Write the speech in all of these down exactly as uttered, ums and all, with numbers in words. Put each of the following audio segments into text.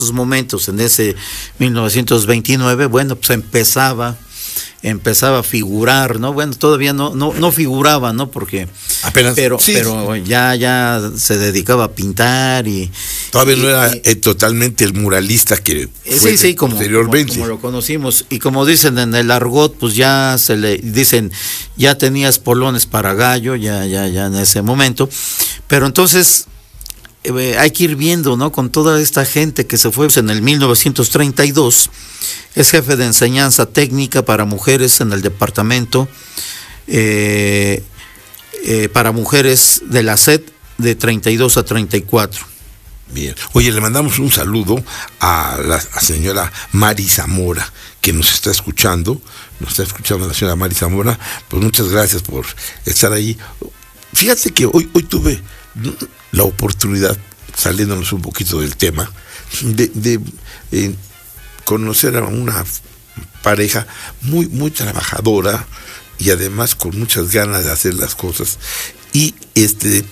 momentos, en ese mil novecientos veintinueve, bueno, pues empezaba empezaba a figurar, ¿no? Bueno, todavía no no no figuraba, ¿no? Porque apenas pero sí, pero ya ya se dedicaba a pintar y todavía y, no era y, eh, totalmente el muralista que fue sí, sí, como, posteriormente. Como, como lo conocimos, y como dicen en el argot, pues ya se le dicen, ya tenías polones para gallo, ya ya ya en ese momento. Pero entonces Eh, hay que ir viendo, ¿no? Con toda esta gente que se fue en el mil novecientos treinta y dos, es jefe de enseñanza técnica para mujeres en el departamento eh, eh, para mujeres de la S E D de treinta y dos a treinta y cuatro. Bien. Oye, le mandamos un saludo a la a señora Mari Zamora, que nos está escuchando, nos está escuchando la señora Mari Zamora, pues muchas gracias por estar ahí. Fíjate que hoy, hoy tuve la oportunidad, saliéndonos un poquito del tema, de, de eh, conocer a una pareja muy, muy trabajadora y además con muchas ganas de hacer las cosas, y este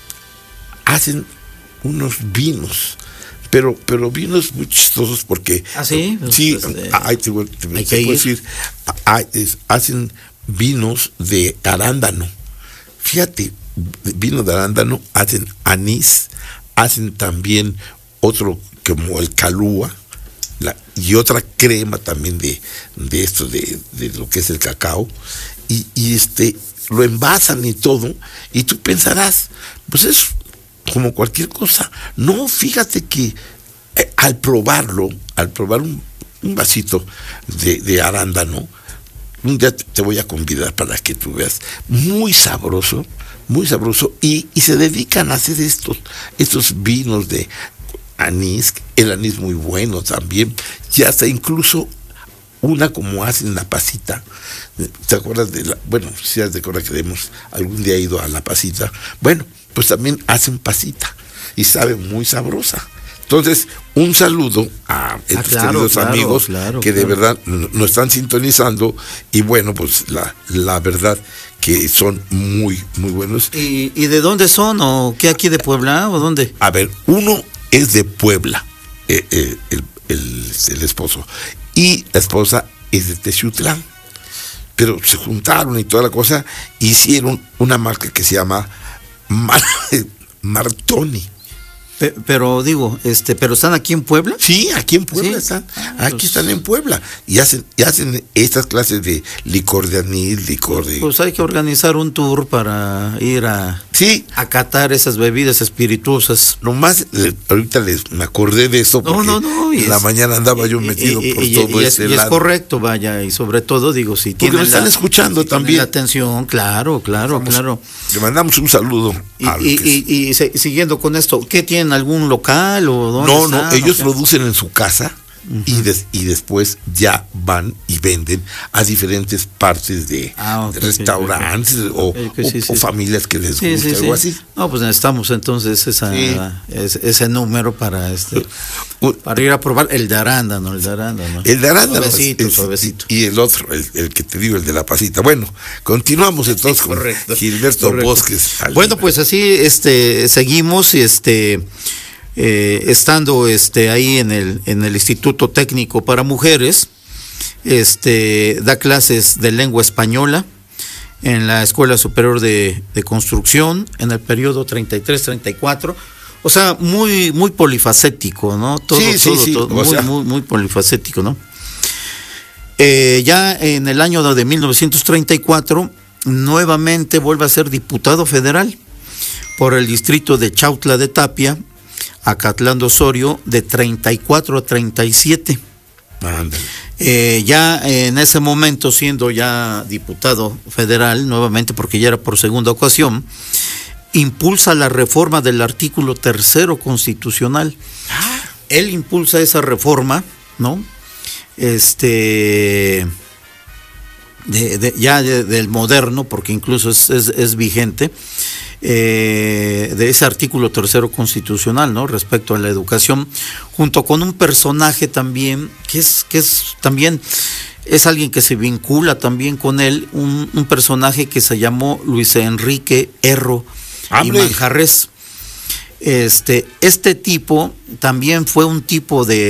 hacen unos vinos, pero pero vinos muy chistosos porque ¿Ah, sí? Pues, sí, este, hay, te, te, hay te que puedo ir. decir, hay, es, hacen vinos de arándano. Fíjate, vino de arándano, hacen anís, hacen también otro como el calúa, la, y otra crema también de, de esto, de, de lo que es el cacao, y, y este lo envasan y todo, y tú pensarás, pues es como cualquier cosa. No, fíjate que eh, al probarlo, al probar un, un vasito de, de arándano, un día te voy a convidar para que tú veas, muy sabroso, muy sabroso, y, y se dedican a hacer estos, estos vinos de anís, el anís muy bueno también, y hasta incluso una como hacen la pasita. ¿Te acuerdas de la? Bueno, si te acuerdas que hemos algún día ido a la pasita, bueno, pues también hacen pasita, y sabe muy sabrosa. Entonces, un saludo a estos ah, claro, queridos claro, amigos claro, que claro. de verdad nos están sintonizando, y bueno, pues la, la verdad que son muy, muy buenos. ¿Y, ¿Y de dónde son? ¿O qué, aquí de Puebla o dónde? A ver, uno es de Puebla, eh, eh, el, el, el esposo, y la esposa es de Texutlán, pero se juntaron y toda la cosa, hicieron una marca que se llama Mar, Martoni. Pero digo, este, pero están aquí en Puebla. Sí, aquí en Puebla ¿Sí? están. Aquí pues, están en Puebla y hacen, y hacen estas clases de licor de anís, licor de. Pues hay que organizar un tour para ir a, sí, a catar esas bebidas espirituosas. Nomás ahorita les me acordé de eso porque no, no, no, en es, la mañana andaba yo metido y, por y, todo y, ese y lado. Es correcto, vaya, y sobre todo digo si porque nos están la, escuchando si también. La atención, claro, claro, Vamos, claro. Le mandamos un saludo. Y, a y, y, y, y siguiendo con esto, ¿qué tienen? ¿Algún local o dónde No, están, no, ellos o producen en su casa uh-huh. y, des, y después ya van y venden a diferentes partes de, ah, okay, de restaurantes okay, okay. o, sí, o, sí. o familias que les sí, gusta, sí, algo sí. así. No, pues necesitamos entonces esa, sí. ese, ese número para este uh, para ir a probar el de arándano, el de arándano. El de arándano. Suavecito, es, suavecito. Y el otro, el, el que te digo, el de la pasita. Bueno, continuamos entonces sí, con correcto, Gilberto correcto. Bosques. Bueno, pues así este seguimos y este Eh, estando este ahí en el en el Instituto Técnico para Mujeres, este da clases de lengua española en la Escuela Superior de, de Construcción en el periodo treinta y tres treinta y cuatro, o sea, muy muy polifacético, ¿no? Todo, sí, sí, todo, sí, todo muy, sea... muy muy polifacético, ¿no? Eh, ya en el año de mil novecientos treinta y cuatro nuevamente vuelve a ser diputado federal por el distrito de Chautla de Tapia, Acatlán de Osorio, de treinta y cuatro a treinta y siete. Eh, ya en ese momento, siendo ya diputado federal, nuevamente porque ya era por segunda ocasión, impulsa la reforma del artículo tercero constitucional. Ah. Él impulsa esa reforma, ¿no? Este, de, de, ya de, del moderno, porque incluso es, es, es vigente. Eh, de ese artículo tercero constitucional, ¿no? Respecto a la educación, junto con un personaje también que es que es también es alguien que se vincula también con él, un, un personaje que se llamó Luis Enrique Erro y Manjarres. Este este tipo también fue un tipo de